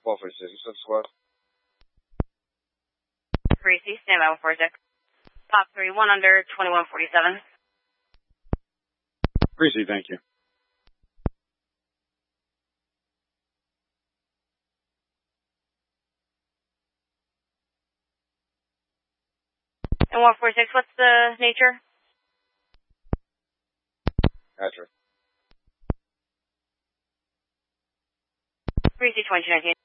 1246, what's up, squad? Greasy, stand by 146. Top 31 under 2147. Greasy, thank you. And 146, what's the nature? Gotcha. Greasy 2219.